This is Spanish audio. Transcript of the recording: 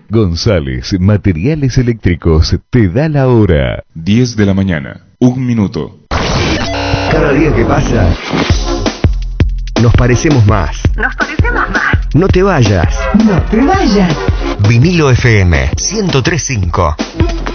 González Materiales Eléctricos te da la hora. 10 de la mañana, 1 minuto. Cada día que pasa, nos parecemos más. No te vayas. No te vayas. Vinilo FM 103.5.